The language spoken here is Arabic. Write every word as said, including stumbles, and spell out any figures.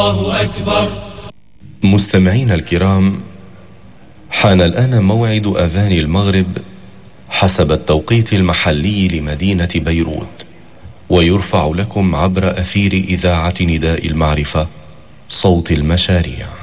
الله أكبر. مستمعين الكرام، حان الآن موعد أذان المغرب حسب التوقيت المحلي لمدينة بيروت، ويرفع لكم عبر أثير إذاعة نداء المعرفة صوت المشاريع.